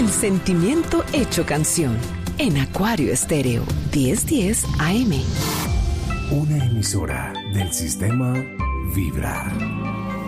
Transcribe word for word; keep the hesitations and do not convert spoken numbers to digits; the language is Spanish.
sentimiento hecho canción. En Acuario Estéreo, diez diez A M. Una emisora del sistema Vibra.